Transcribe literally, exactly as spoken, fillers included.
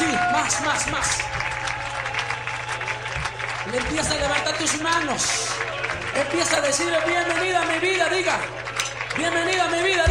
Sí, más, más, más. Y empieza a levantar tus manos. Empieza a decirle bienvenida a mi vida, diga. Bienvenida a mi vida.